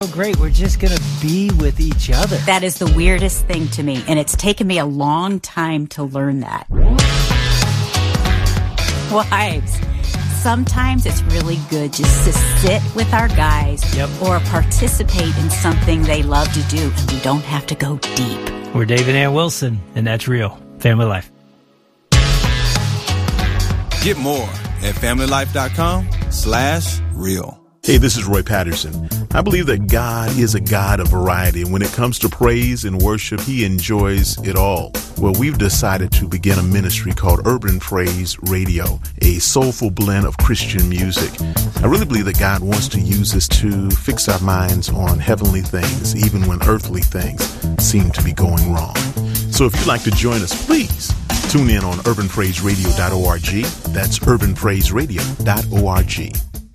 Great, we're just going to be with each other. That is the weirdest thing to me, and it's taken me a long time to learn that. Wives, sometimes it's really good just to sit with our guys or participate in something they love to do, and we don't have to go deep. We're Dave and Ann Wilson, and that's real family life. Get more at familylife.com/real. Hey, this is Roy Patterson. I believe that God is a God of variety, and when it comes to praise and worship, He enjoys it all. Well, we've decided to begin a ministry called Urban Praise Radio, a soulful blend of Christian music. I really believe that God wants to use this to fix our minds on heavenly things, even when earthly things seem to be going wrong. So if you'd like to join us, please tune in on urbanpraiseradio.org. That's urbanpraiseradio.org.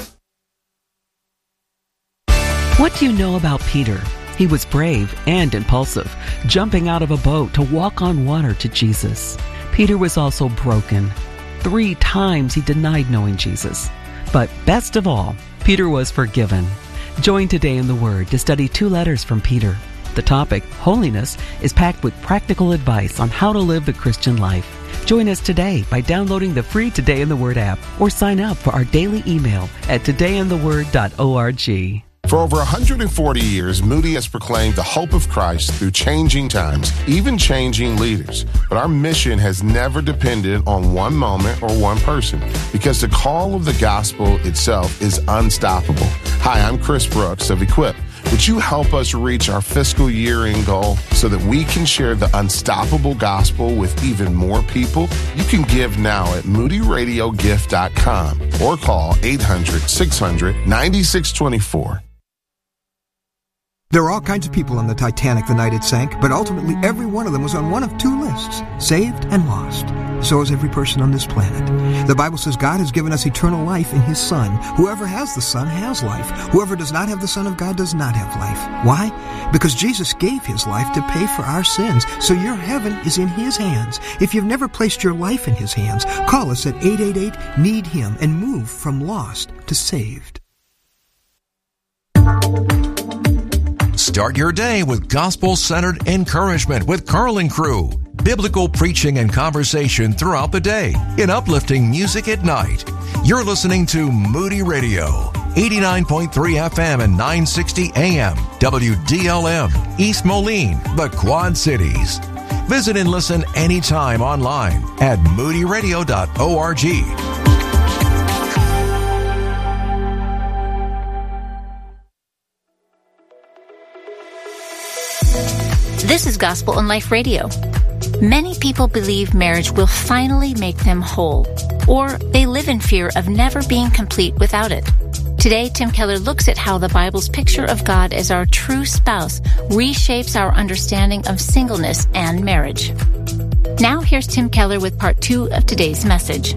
What do you know about Peter? He was brave and impulsive, jumping out of a boat to walk on water to Jesus. Peter was also broken. 3 times he denied knowing Jesus. But best of all, Peter was forgiven. Join Today in the Word to study 2 letters from Peter. The topic, holiness, is packed with practical advice on how to live the Christian life. Join us today by downloading the free Today in the Word app or sign up for our daily email at todayintheword.org. For over 140 years, Moody has proclaimed the hope of Christ through changing times, even changing leaders. But our mission has never depended on one moment or one person, because the call of the gospel itself is unstoppable. Hi, I'm Chris Brooks of Equip. Would you help us reach our fiscal year-end goal so that we can share the unstoppable gospel with even more people? You can give now at moodyradiogift.com or call 800-600-9624. There are all kinds of people on the Titanic the night it sank, but ultimately every one of them was on one of 2 lists, saved and lost. So is every person on this planet. The Bible says God has given us eternal life in His Son. Whoever has the Son has life. Whoever does not have the Son of God does not have life. Why? Because Jesus gave His life to pay for our sins, so your heaven is in His hands. If you've never placed your life in His hands, call us at 888-NEED-HIM and move from lost to saved. Start your day with gospel-centered encouragement with Carl and Crew. Biblical preaching and conversation throughout the day in uplifting music at night. You're listening to Moody Radio, 89.3 FM and 960 AM, WDLM, East Moline, the Quad Cities. Visit and listen anytime online at moodyradio.org. This is Gospel and Life Radio. Many people believe marriage will finally make them whole, or they live in fear of never being complete without it. Today, Tim Keller looks at how the Bible's picture of God as our true spouse reshapes our understanding of singleness and marriage. Now, here's Tim Keller with part 2 of today's message.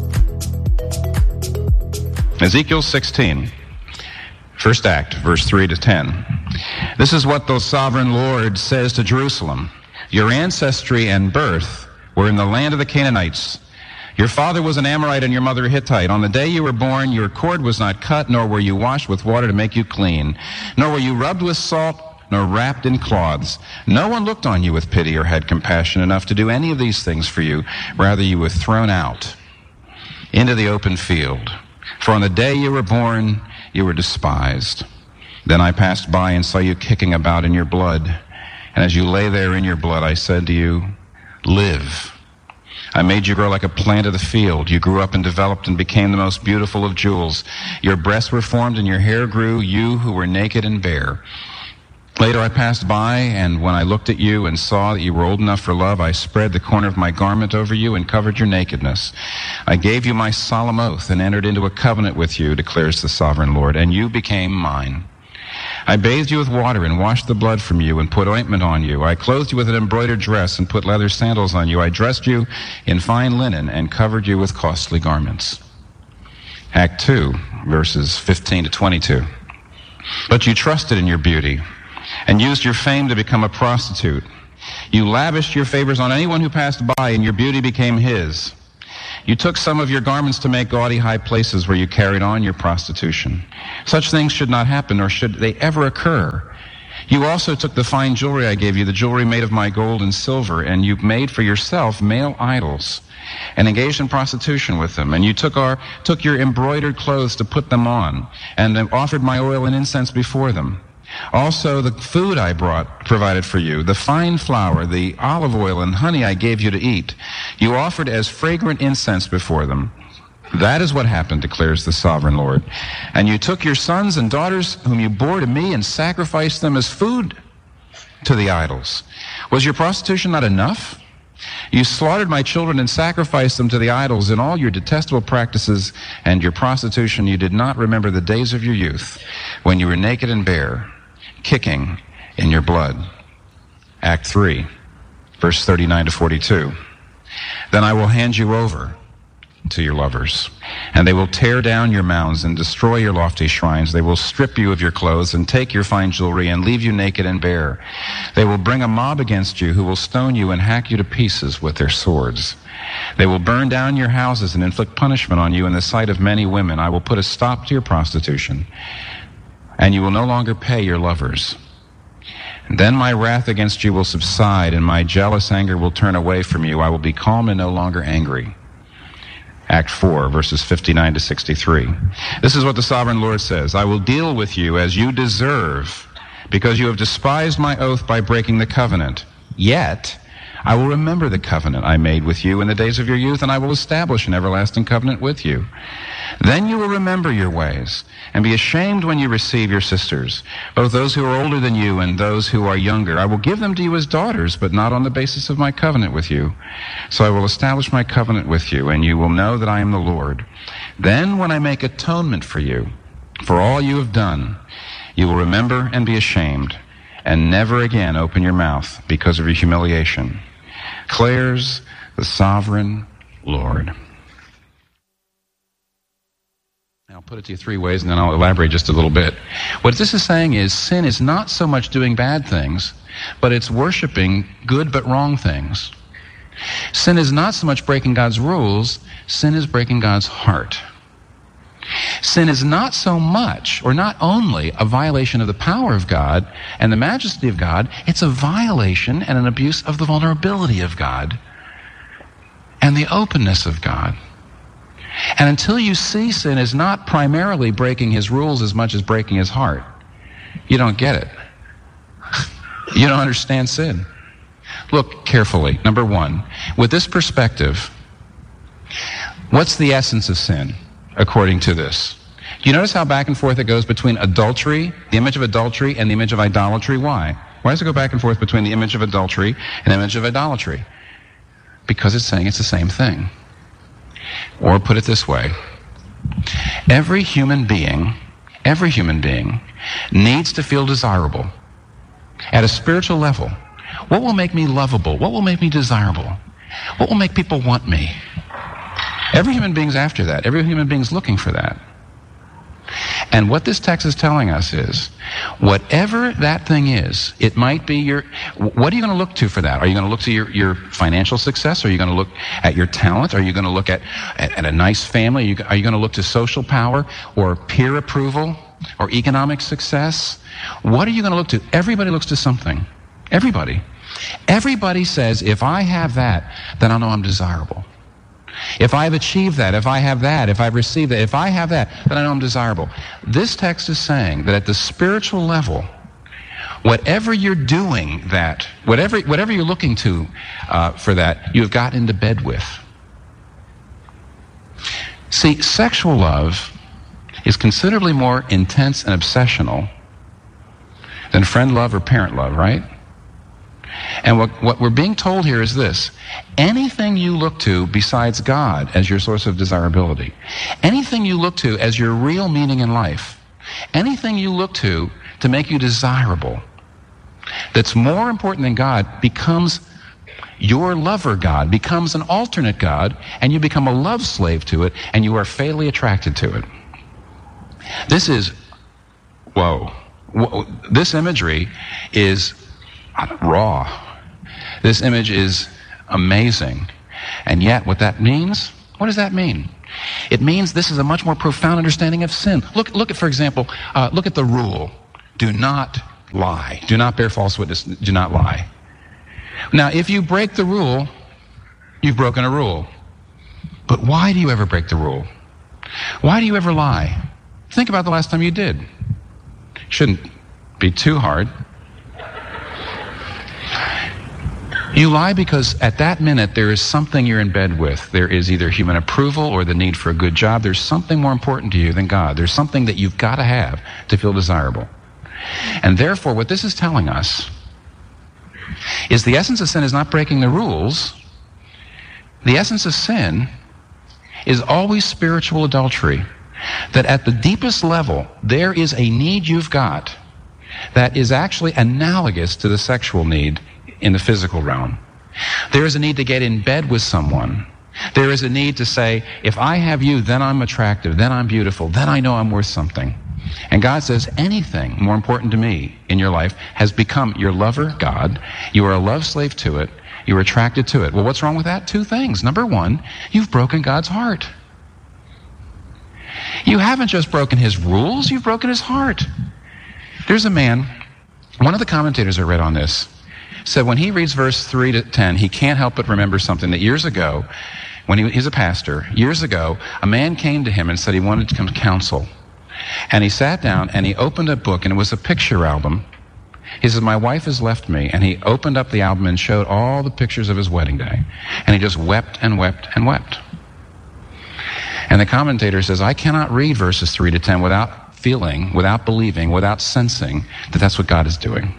Ezekiel 16, first act, verse 3 to 10. This is what the sovereign Lord says to Jerusalem. Your ancestry and birth were in the land of the Canaanites. Your father was an Amorite and your mother a Hittite. On the day you were born, your cord was not cut, nor were you washed with water to make you clean, nor were you rubbed with salt, nor wrapped in cloths. No one looked on you with pity or had compassion enough to do any of these things for you. Rather, you were thrown out into the open field. For on the day you were born, you were despised. Then I passed by and saw you kicking about in your blood. And as you lay there in your blood, I said to you, live. I made you grow like a plant of the field. You grew up and developed and became the most beautiful of jewels. Your breasts were formed and your hair grew, you who were naked and bare. Later I passed by, and when I looked at you and saw that you were old enough for love, I spread the corner of my garment over you and covered your nakedness. I gave you my solemn oath and entered into a covenant with you, declares the sovereign Lord, and you became mine. I bathed you with water and washed the blood from you and put ointment on you. I clothed you with an embroidered dress and put leather sandals on you. I dressed you in fine linen and covered you with costly garments. Act 2, verses 15 to 22. But you trusted in your beauty and used your fame to become a prostitute. You lavished your favors on anyone who passed by, and your beauty became his. You took some of your garments to make gaudy high places where you carried on your prostitution. Such things should not happen, nor should they ever occur. You also took the fine jewelry I gave you, the jewelry made of my gold and silver, and you made for yourself male idols and engaged in prostitution with them. And you took your embroidered clothes to put them on and offered my oil and incense before them. Also, the food I provided for you, the fine flour, the olive oil, and honey I gave you to eat, you offered as fragrant incense before them. That is what happened, declares the sovereign Lord. And you took your sons and daughters whom you bore to me and sacrificed them as food to the idols. Was your prostitution not enough? You slaughtered my children and sacrificed them to the idols. In all your detestable practices and your prostitution, you did not remember the days of your youth, when you were naked and bare, kicking in your blood. Act 3, verse 39 to 42. Then I will hand you over to your lovers, and they will tear down your mounds and destroy your lofty shrines. They will strip you of your clothes and take your fine jewelry and leave you naked and bare. They will bring a mob against you who will stone you and hack you to pieces with their swords. They will burn down your houses and inflict punishment on you in the sight of many women. I will put a stop to your prostitution, and you will no longer pay your lovers. Then my wrath against you will subside, and my jealous anger will turn away from you. I will be calm and no longer angry. Act 4, verses 59 to 63. This is what the sovereign Lord says. I will deal with you as you deserve, because you have despised my oath by breaking the covenant. Yet I will remember the covenant I made with you in the days of your youth, and I will establish an everlasting covenant with you. Then you will remember your ways and be ashamed when you receive your sisters, both those who are older than you and those who are younger. I will give them to you as daughters, but not on the basis of my covenant with you. So I will establish my covenant with you, and you will know that I am the Lord. Then when I make atonement for you, for all you have done, you will remember and be ashamed, and never again open your mouth because of your humiliation, declares the sovereign Lord. I'll put it to you 3 ways, and then I'll elaborate just a little bit. What this is saying is sin is not so much doing bad things, but it's worshiping good but wrong things. Sin is not so much breaking God's rules, sin is breaking God's heart. Sin is not so much, or not only, a violation of the power of God and the majesty of God, it's a violation and an abuse of the vulnerability of God and the openness of God. And until you see sin as not primarily breaking his rules as much as breaking his heart, you don't get it. You don't understand sin. Look carefully. Number 1, with this perspective, what's the essence of sin according to this? You notice how back and forth it goes between adultery, the image of adultery, and the image of idolatry? Why? Why does it go back and forth between the image of adultery and the image of idolatry? Because it's saying it's the same thing. Or put it this way, every human being needs to feel desirable at a spiritual level. What will make me lovable? What will make me desirable? What will make people want me? Every human being's after that. Every human being's looking for that. And what this text is telling us is, whatever that thing is, it might be what are you going to look to for that? Are you going to look to your financial success? Are you going to look at your talent? Are you going to look at a nice family? Are you going to look to social power or peer approval or economic success? What are you going to look to? Everybody looks to something. Everybody. Everybody says, if I have that, then I know I'm desirable. If I've achieved that, if I have that, if I've received that, if I have that, then I know I'm desirable. This text is saying that at the spiritual level, whatever you're doing that, whatever you're looking to for that, you've got into bed with. See, sexual love is considerably more intense and obsessional than friend love or parent love, right? And what we're being told here is this: anything you look to besides God as your source of desirability, anything you look to as your real meaning in life, anything you look to make you desirable, that's more important than God, becomes your lover God, becomes an alternate God, and you become a love slave to it, and you are fatally attracted to it. This is, whoa. This imagery is raw. This image is amazing. And yet what that means What does that mean? It means this is a much more profound understanding of sin. Look at, for example, look at the rule. Do not lie. Do not bear false witness. Do not lie. Now, if you break the rule, you've broken a rule. But why do you ever break the rule? Why do you ever lie? Think about the last time you did. Shouldn't be too hard. You lie because at that minute there is something you're in bed with. There is either human approval or the need for a good job. There's something more important to you than God. There's something that you've got to have to feel desirable. And therefore, what this is telling us is the essence of sin is not breaking the rules. The essence of sin is always spiritual adultery. That at the deepest level, there is a need you've got that is actually analogous to the sexual need in the physical realm. There is a need to get in bed with someone. There is a need to say, if I have you, then I'm attractive, then I'm beautiful, then I know I'm worth something. And God says, anything more important to me in your life has become your lover, God. You are a love slave to it. You're attracted to it. Well, what's wrong with that? Two things. Number one, you've broken God's heart. You haven't just broken his rules, you've broken his heart. There's a man, one of the commentators I read on this, said when he reads verse 3 to 10, he can't help but remember something that years ago, when he's a pastor, years ago, a man came to him and said he wanted to come to counsel. And he sat down and he opened a book, and it was a picture album. He says, my wife has left me. And he opened up the album and showed all the pictures of his wedding day. And he just wept and wept and wept. And the commentator says, I cannot read verses 3 to 10 without feeling, without believing, without sensing that that's what God is doing.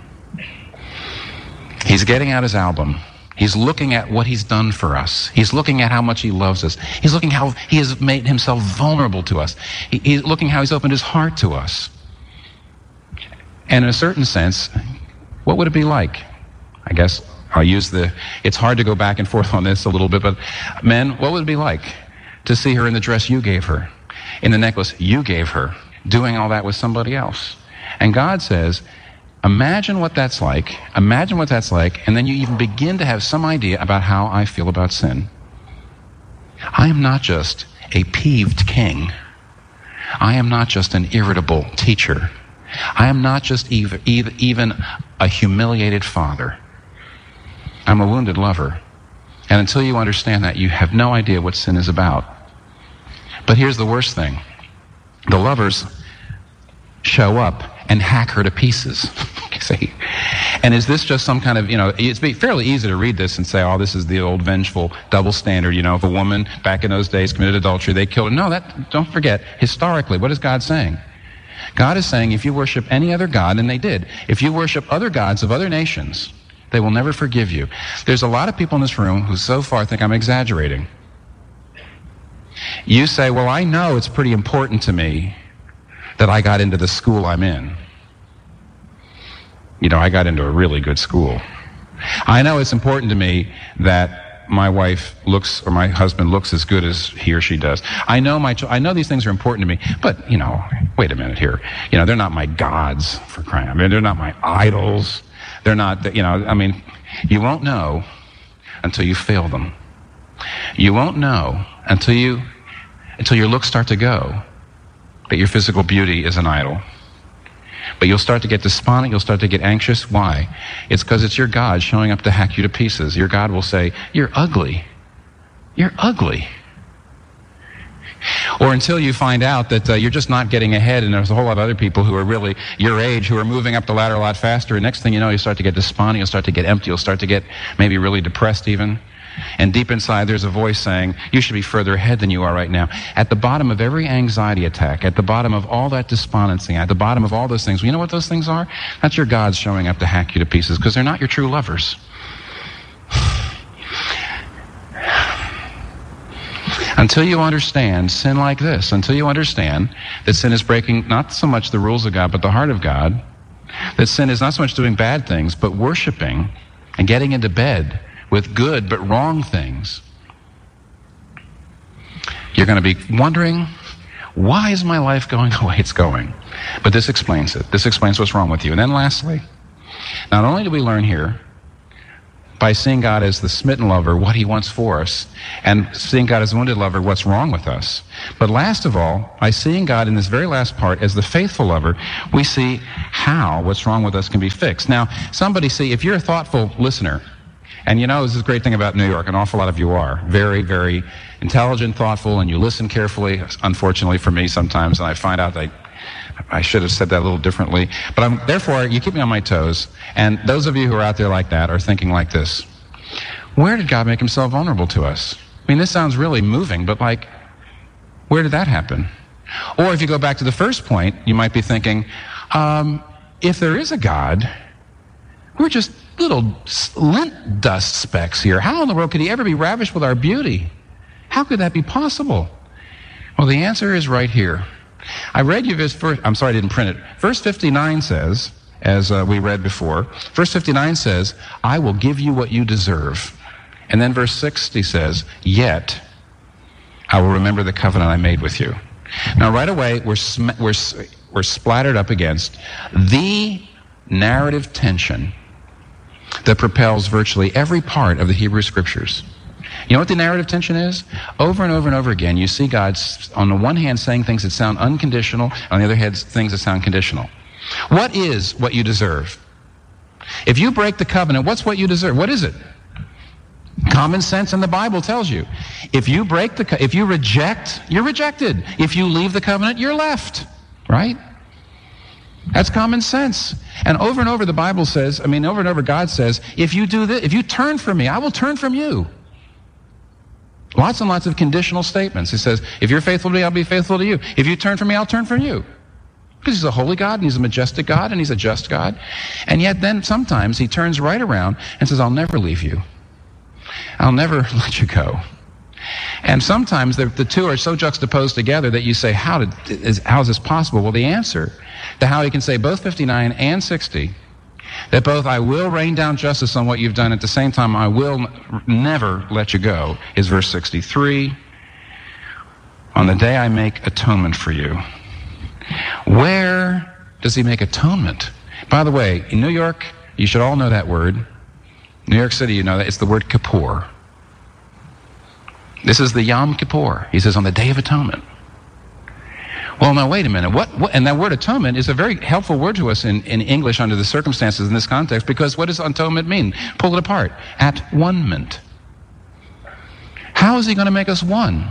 He's getting out his album. He's looking at what he's done for us. He's looking at how much he loves us. He's looking how he has made himself vulnerable to us. He's looking how he's opened his heart to us. And in a certain sense, what would it be like? I guess I'll use it's hard to go back and forth on this a little bit, but men, what would it be like to see her in the dress you gave her, in the necklace you gave her, doing all that with somebody else? And God says, imagine what that's like. Imagine what that's like, and then you even begin to have some idea about how I feel about sin. I am not just a peeved king. I am not just an irritable teacher. I am not just even a humiliated father. I'm a wounded lover. And until you understand that, you have no idea what sin is about. But here's the worst thing. The lovers show up and hack her to pieces. See? And is this just some kind of, it's fairly easy to read this and say, oh, this is the old vengeful double standard, if a woman back in those days committed adultery, they killed her. No, don't forget, historically, what is God saying? God is saying, if you worship any other god, and they did, if you worship other gods of other nations, they will never forgive you. There's a lot of people in this room who so far think I'm exaggerating. You say, well, I know it's pretty important to me that I got into the school I'm in. I got into a really good school. I know it's important to me that my wife looks, or my husband looks as good as he or she does. I know these things are important to me, but, wait a minute here. They're not my gods, for crying out loud. They're not my idols. They're not, you won't know until you fail them. You won't know until your looks start to go that your physical beauty is an idol. But you'll start to get despondent, you'll start to get anxious. Why? It's because it's your God showing up to hack you to pieces. Your God will say, you're ugly. You're ugly. Or until you find out that you're just not getting ahead, and there's a whole lot of other people who are really your age who are moving up the ladder a lot faster, and next thing you know, you start to get despondent, you'll start to get empty, you'll start to get maybe really depressed even. And deep inside, there's a voice saying, you should be further ahead than you are right now. At the bottom of every anxiety attack, at the bottom of all that despondency, at the bottom of all those things, you know what those things are? That's your God showing up to hack you to pieces, because they're not your true lovers. Until you understand sin like this, until you understand that sin is breaking not so much the rules of God, but the heart of God, that sin is not so much doing bad things, but worshiping and getting into bed with good but wrong things, you're going to be wondering, why is my life going the way it's going? But this explains it. This explains what's wrong with you. And then lastly, not only do we learn here by seeing God as the smitten lover, what he wants for us, and seeing God as the wounded lover, what's wrong with us. But last of all, by seeing God in this very last part as the faithful lover, we see how what's wrong with us can be fixed. Now, somebody see, if you're a thoughtful listener, and you know, this is a great thing about New York, an awful lot of you are very, very intelligent, thoughtful, and you listen carefully, unfortunately for me sometimes, and I find out that I should have said that a little differently. But therefore, you keep me on my toes. And those of you who are out there like that are thinking like this. Where did God make himself vulnerable to us? I mean, this sounds really moving, but like, where did that happen? Or if you go back to the first point, you might be thinking, if there is a God, we're just little lint dust specks here. How in the world could he ever be ravished with our beauty? How could that be possible? Well, the answer is right here. I read you this first, I'm sorry I didn't print it. Verse 59 says, as we read before, verse 59 says, I will give you what you deserve. And then verse 60 says, yet I will remember the covenant I made with you. Now right away, we're splattered up against the narrative tension that propels virtually every part of the Hebrew Scriptures. You know what the narrative tension is? Over and over and over again, you see God, on the one hand, saying things that sound unconditional, on the other hand, things that sound conditional. What is what you deserve? If you break the covenant, what's what you deserve? What is it? Common sense in the Bible tells you. If you if you reject, you're rejected. If you leave the covenant, you're left. Right? That's common sense. And over the Bible says, over and over God says, if you do this, if you turn from me, I will turn from you. Lots and lots of conditional statements. He says, if you're faithful to me, I'll be faithful to you. If you turn from me, I'll turn from you. Because he's a holy God, and he's a majestic God, and he's a just God. And yet then sometimes he turns right around and says, I'll never leave you. I'll never let you go. And sometimes the two are so juxtaposed together that you say, how is this possible? Well, the answer to how he can say both 59 and 60, that both I will rain down justice on what you've done, at the same time I will never let you go, is verse 63. On the day I make atonement for you. Where does he make atonement? By the way, in New York, you should all know that word. New York City, you know that. It's the word Kippur. This is the Yom Kippur. He says on the Day of Atonement. Well, now wait a minute. What? And that word atonement is a very helpful word to us in English under the circumstances in this context, because what does atonement mean? Pull it apart. At-one-ment. How is he going to make us one?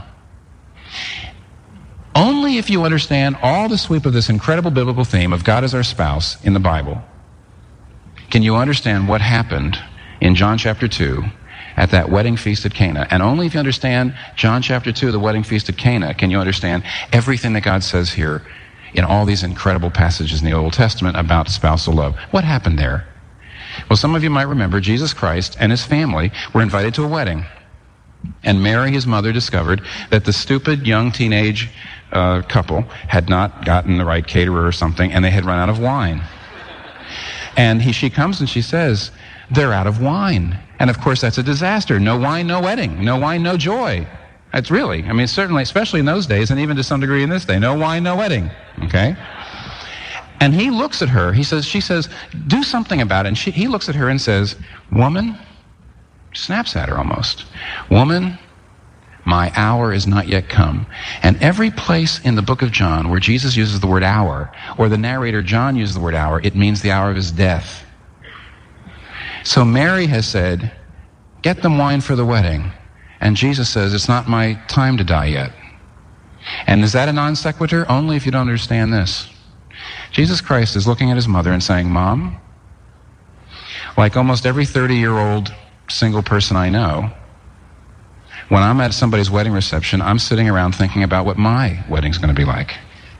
Only if you understand all the sweep of this incredible biblical theme of God as our spouse in the Bible can you understand what happened in John chapter 2 at that wedding feast at Cana. And only if you understand John chapter 2, the wedding feast at Cana, can you understand everything that God says here in all these incredible passages in the Old Testament about spousal love. What happened there? Well, some of you might remember Jesus Christ and his family were invited to a wedding. And Mary, his mother, discovered that the stupid young teenage couple had not gotten the right caterer or something, and they had run out of wine. And she comes and she says, they're out of wine. And of course, that's a disaster. No wine, no wedding. No wine, no joy. That's really, certainly, especially in those days, and even to some degree in this day, no wine, no wedding. Okay? And he looks at her, she says, do something about it. And he looks at her and says, woman, snaps at her almost. Woman, my hour is not yet come. And every place in the book of John where Jesus uses the word hour, or the narrator John uses the word hour, it means the hour of his death. So Mary has said, get them wine for the wedding. And Jesus says, it's not my time to die yet. And is that a non sequitur? Only if you don't understand this. Jesus Christ is looking at his mother and saying, Mom, like almost every 30-year-old single person I know, when I'm at somebody's wedding reception, I'm sitting around thinking about what my wedding's going to be like.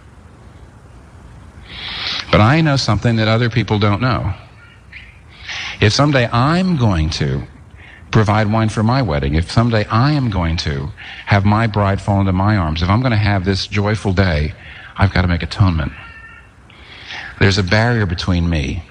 But I know something that other people don't know. If someday I'm going to provide wine for my wedding, if someday I am going to have my bride fall into my arms, if I'm going to have this joyful day, I've got to make atonement. There's a barrier between me,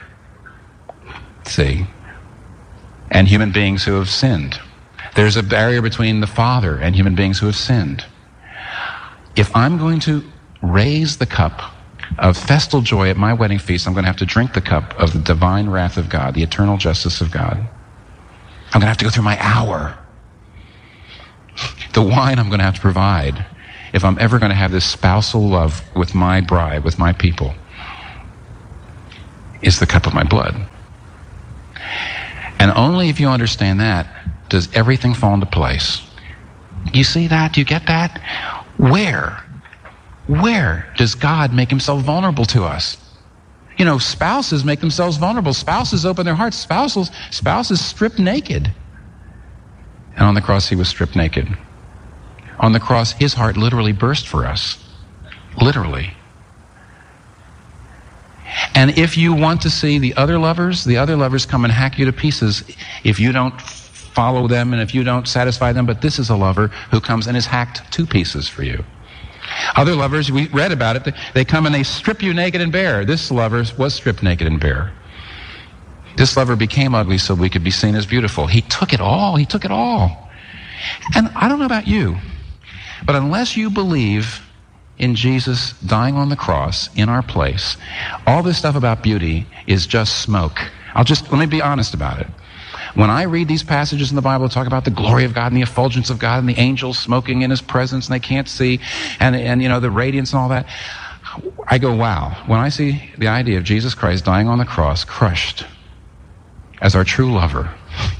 and human beings who have sinned. There's a barrier between the Father and human beings who have sinned. If I'm going to raise the cup of festal joy at my wedding feast, I'm going to have to drink the cup of the divine wrath of God, the eternal justice of God. I'm going to have to go through my hour. The wine I'm going to have to provide if I'm ever going to have this spousal love with my bride, with my people, is the cup of my blood. And only if you understand that does everything fall into place. You see that? Do you get that? Where does God make himself vulnerable to us? You know, spouses make themselves vulnerable. Spouses open their hearts. Spouses strip naked. And on the cross, he was stripped naked. On the cross, his heart literally burst for us. Literally. And if you want to see the other lovers come and hack you to pieces if you don't follow them and if you don't satisfy them. But this is a lover who comes and is hacked to pieces for you. Other lovers, we read about it, they come and they strip you naked and bare. This lover was stripped naked and bare. This lover became ugly so we could be seen as beautiful. He took it all. He took it all. And I don't know about you, but unless you believe in Jesus dying on the cross in our place, all this stuff about beauty is just smoke. Let me be honest about it. When I read these passages in the Bible that talk about the glory of God and the effulgence of God and the angels smoking in his presence and they can't see and you know, the radiance and all that, I go, wow. When I see the idea of Jesus Christ dying on the cross, crushed as our true lover,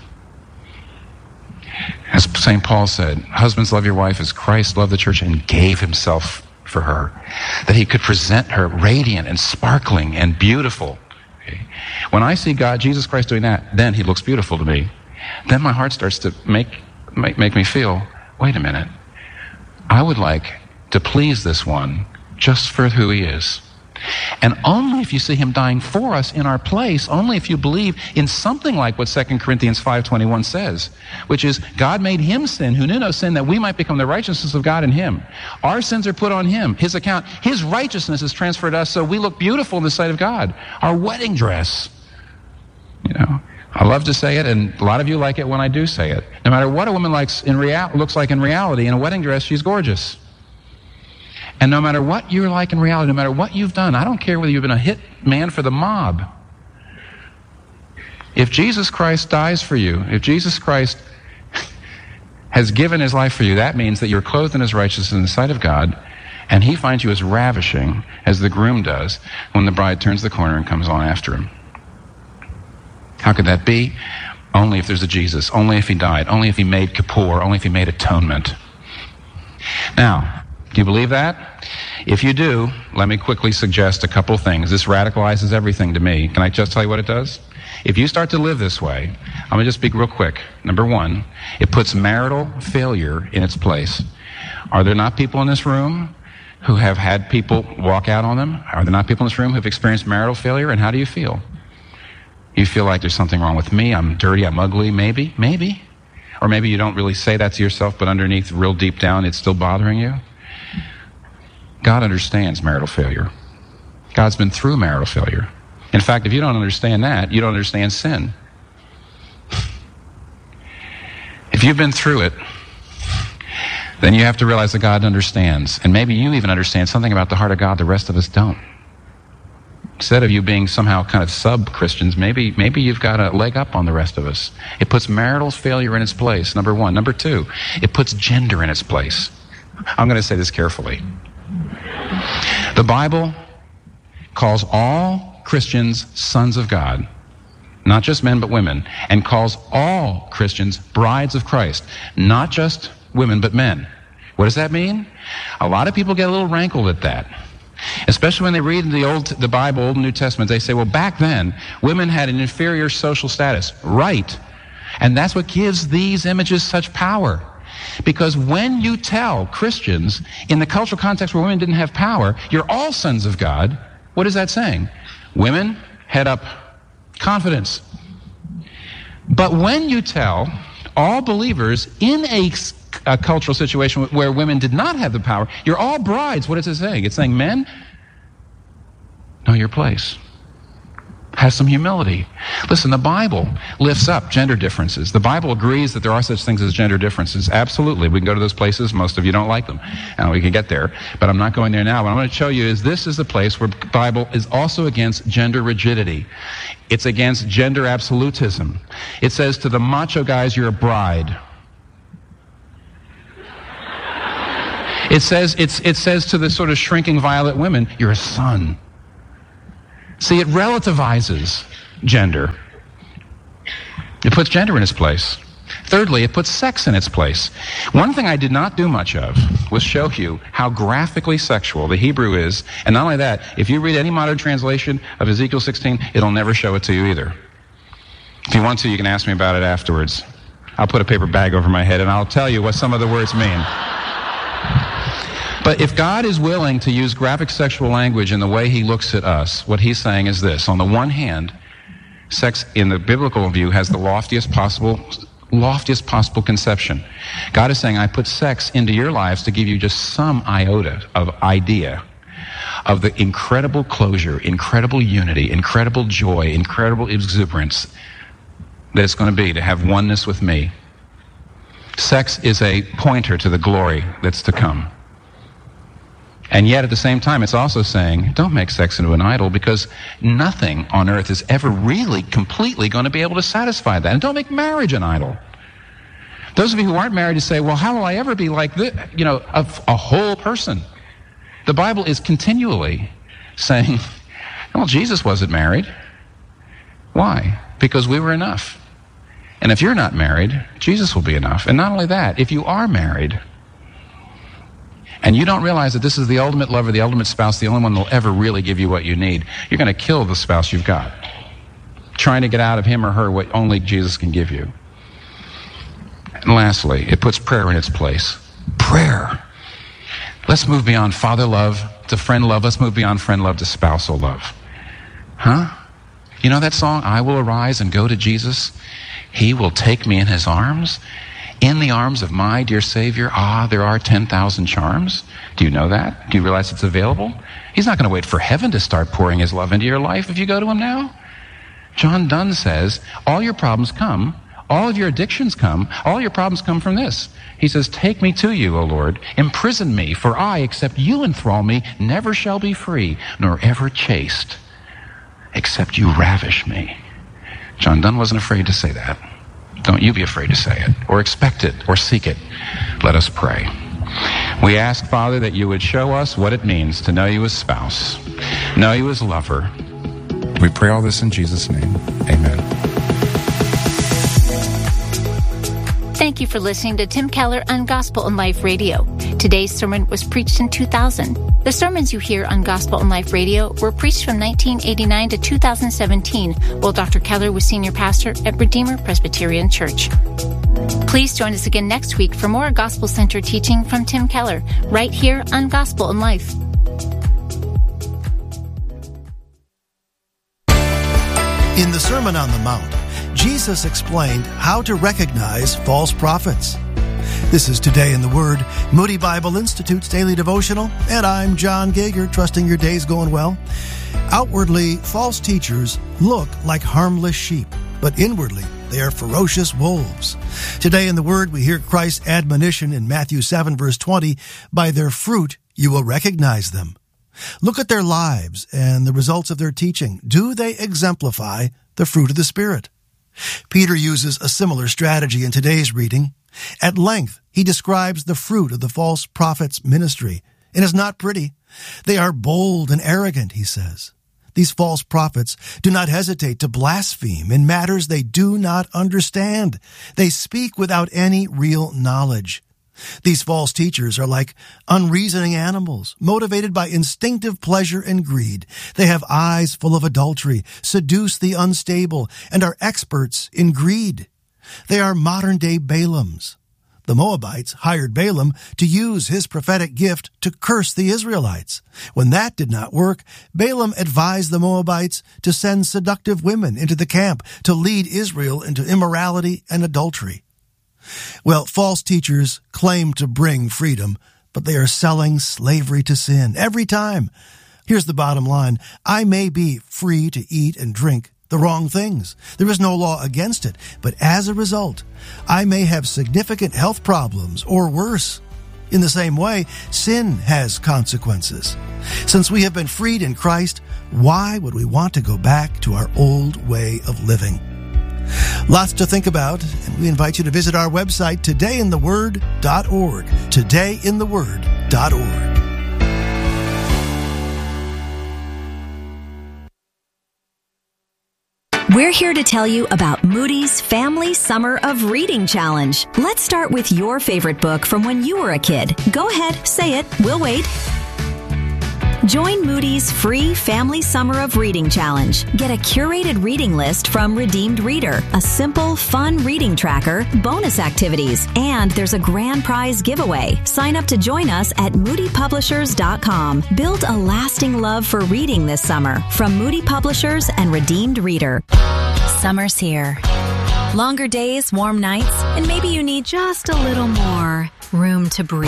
as St. Paul said, husbands, love your wife as Christ loved the church and gave himself for her, that he could present her radiant and sparkling and beautiful. Okay. When I see God, Jesus Christ doing that, then he looks beautiful to me. Then my heart starts to make me feel, wait a minute, I would like to please this one just for who he is. And only if you see him dying for us in our place, only if you believe in something like what 2 Corinthians 5:21 says, which is God made him sin who knew no sin that we might become the righteousness of God in him. Our sins are put on him, his account. His righteousness is transferred to us so we look beautiful in the sight of God. Our wedding dress. You know, I love to say it, and a lot of you like it when I do say it. No matter what a woman looks like in reality, in a wedding dress, she's gorgeous. And no matter what you're like in reality, no matter what you've done, I don't care whether you've been a hit man for the mob. If Jesus Christ dies for you, if Jesus Christ has given his life for you, that means that you're clothed in his righteousness in the sight of God, and he finds you as ravishing as the groom does when the bride turns the corner and comes on after him. How could that be? Only if there's a Jesus, only if he died, only if he made Kippur, only if he made atonement. Now, do you believe that? If you do, let me quickly suggest a couple things. This radicalizes everything to me. Can I just tell you what it does? If you start to live this way, I'm going to just speak real quick. Number one, it puts marital failure in its place. Are there not people in this room who have had people walk out on them? Are there not people in this room who have experienced marital failure? And how do you feel? You feel like there's something wrong with me, I'm dirty, I'm ugly, maybe. Or maybe you don't really say that to yourself, but underneath, real deep down, it's still bothering you. God understands marital failure. God's been through marital failure. In fact, if you don't understand that, you don't understand sin. If you've been through it, then you have to realize that God understands. And maybe you even understand something about the heart of God the rest of us don't. Instead of you being somehow kind of sub-Christians, maybe you've got a leg up on the rest of us. It puts marital failure in its place, number one. Number two, it puts gender in its place. I'm going to say this carefully. The Bible calls all Christians sons of God, not just men but women, and calls all Christians brides of Christ, not just women but men. What does that mean? A lot of people get a little rankled at that, especially when they read the Bible, Old and New Testament. They say, well, back then, women had an inferior social status. Right. And that's what gives these images such power. Because when you tell Christians in the cultural context where women didn't have power, you're all sons of God, what is that saying? Women, head up, confidence. But when you tell all believers in a cultural situation where women did not have the power, you're all brides, what is it saying? It's saying, men, know your place. has some humility. Listen, the Bible lifts up gender differences. The Bible agrees that there are such things as gender differences. Absolutely. We can go to those places. Most of you don't like them. And we can get there. But I'm not going there now. What I'm going to show you is this is the place where the Bible is also against gender rigidity. It's against gender absolutism. It says to the macho guys, you're a bride. It says to the sort of shrinking violet women, you're a son. See, it relativizes gender. It puts gender in its place. Thirdly, it puts sex in its place. One thing I did not do much of was show you how graphically sexual the Hebrew is. And not only that, if you read any modern translation of Ezekiel 16, it'll never show it to you either. If you want to, you can ask me about it afterwards. I'll put a paper bag over my head and I'll tell you what some of the words mean. But if God is willing to use graphic sexual language in the way he looks at us, what he's saying is this. On the one hand, sex in the biblical view has the loftiest possible conception. God is saying, I put sex into your lives to give you just some iota of idea of the incredible closure, incredible unity, incredible joy, incredible exuberance that it's going to be to have oneness with me. Sex is a pointer to the glory that's to come. And yet, at the same time, it's also saying, don't make sex into an idol, because nothing on earth is ever really completely going to be able to satisfy that. And don't make marriage an idol. Those of you who aren't married to say, well, how will I ever be like this, a whole person? The Bible is continually saying, well, Jesus wasn't married. Why? Because we were enough. And if you're not married, Jesus will be enough. And not only that, if you are married, and you don't realize that this is the ultimate lover, the ultimate spouse, the only one that will ever really give you what you need, you're going to kill the spouse you've got, trying to get out of him or her what only Jesus can give you. And lastly, it puts prayer in its place. Prayer. Let's move beyond father love to friend love. Let's move beyond friend love to spousal love. Huh? You know that song, I will arise and go to Jesus? He will take me in his arms. In the arms of my dear Savior, there are 10,000 charms. Do you know that? Do you realize it's available? He's not going to wait for heaven to start pouring his love into your life if you go to him now. John Donne says, all your problems come, all of your addictions come, all your problems come from this. He says, take me to you, O Lord, imprison me, for I, except you enthrall me, never shall be free, nor ever chaste, except you ravish me. John Donne wasn't afraid to say that. Don't you be afraid to say it, or expect it, or seek it. Let us pray. We ask, Father, that you would show us what it means to know you as spouse, know you as lover. We pray all this in Jesus' name. Amen. Thank you for listening to Tim Keller on Gospel and Life Radio. Today's sermon was preached in 2000. The sermons you hear on Gospel and Life Radio were preached from 1989 to 2017, while Dr. Keller was senior pastor at Redeemer Presbyterian Church. Please join us again next week for more gospel-centered teaching from Tim Keller, right here on Gospel and Life. In the Sermon on the Mount, Jesus explained how to recognize false prophets. This is Today in the Word, Moody Bible Institute's daily devotional, and I'm John Gager, trusting your day's going well. Outwardly, false teachers look like harmless sheep, but inwardly, they are ferocious wolves. Today in the Word, we hear Christ's admonition in Matthew 7, verse 20, by their fruit you will recognize them. Look at their lives and the results of their teaching. Do they exemplify the fruit of the Spirit? Peter uses a similar strategy in today's reading. At length, he describes the fruit of the false prophet's ministry. It is not pretty. They are bold and arrogant, he says. These false prophets do not hesitate to blaspheme in matters they do not understand. They speak without any real knowledge. These false teachers are like unreasoning animals, motivated by instinctive pleasure and greed. They have eyes full of adultery, seduce the unstable, and are experts in greed. They are modern-day Balaams. The Moabites hired Balaam to use his prophetic gift to curse the Israelites. When that did not work, Balaam advised the Moabites to send seductive women into the camp to lead Israel into immorality and adultery. Well, false teachers claim to bring freedom, but they are selling slavery to sin every time. Here's the bottom line. I may be free to eat and drink the wrong things. There is no law against it. But as a result, I may have significant health problems or worse. In the same way, sin has consequences. Since we have been freed in Christ, why would we want to go back to our old way of living? Lots to think about, and we invite you to visit our website, todayintheword.org. todayintheword.org. We're here to tell you about Moody's Family Summer of Reading Challenge. Let's start with your favorite book from when you were a kid. Go ahead, say it. We'll wait. Join Moody's free Family Summer of Reading Challenge. Get a curated reading list from Redeemed Reader, a simple, fun reading tracker, bonus activities, and there's a grand prize giveaway. Sign up to join us at moodypublishers.com. Build a lasting love for reading this summer from Moody Publishers and Redeemed Reader. Summer's here. Longer days, warm nights, and maybe you need just a little more room to breathe.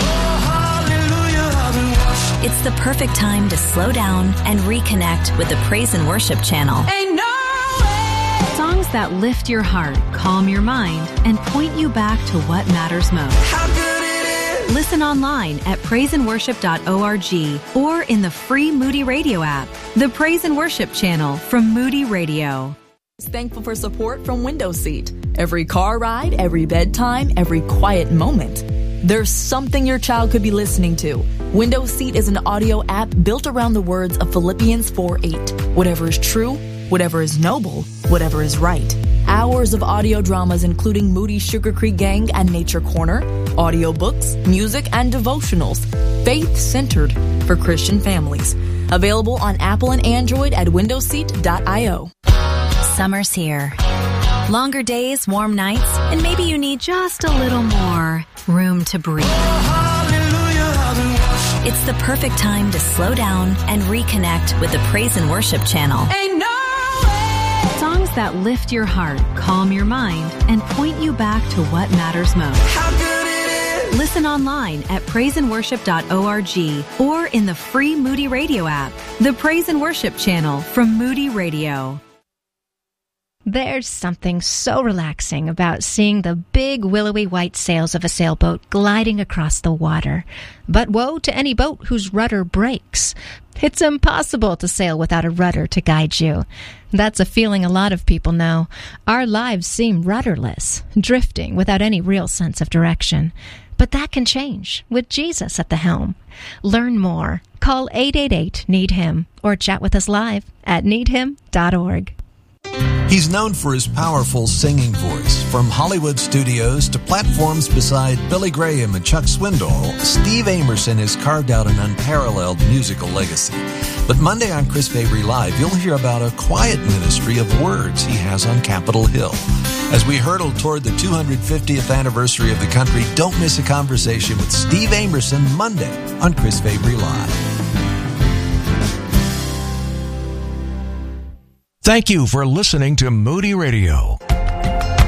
It's the perfect time to slow down and reconnect with the Praise and Worship channel. Ain't no way. Songs that lift your heart, calm your mind, and point you back to what matters most. How good it is. Listen online at praiseandworship.org or in the free Moody Radio app. The Praise and Worship channel from Moody Radio. Thankful for support from Window Seat. Every car ride, every bedtime, every quiet moment. There's something your child could be listening to. Window Seat is an audio app built around the words of Philippians 4:8. Whatever is true, whatever is noble, whatever is right. Hours of audio dramas including Moody Sugar Creek Gang and Nature Corner, audiobooks, music, and devotionals. Faith-centered for Christian families. Available on Apple and Android at windowseat.io. Summer's here. Longer days, warm nights, and maybe you need just a little more room to breathe. It's the perfect time to slow down and reconnect with the Praise and Worship channel. Ain't no way. Songs that lift your heart, calm your mind, and point you back to what matters most. How good it is. Listen online at praiseandworship.org or in the free Moody Radio app. The Praise and Worship channel from Moody Radio. There's something so relaxing about seeing the big willowy white sails of a sailboat gliding across the water. But woe to any boat whose rudder breaks. It's impossible to sail without a rudder to guide you. That's a feeling a lot of people know. Our lives seem rudderless, drifting without any real sense of direction. But that can change with Jesus at the helm. Learn more. Call 888-NEED-HIM or chat with us live at needhim.org. He's known for his powerful singing voice. From Hollywood studios to platforms beside Billy Graham and Chuck Swindoll, Steve Amerson has carved out an unparalleled musical legacy. But Monday on Chris Fabry Live, you'll hear about a quiet ministry of words he has on Capitol Hill. As we hurtle toward the 250th anniversary of the country, don't miss a conversation with Steve Amerson Monday on Chris Fabry Live. Thank you for listening to Moody Radio.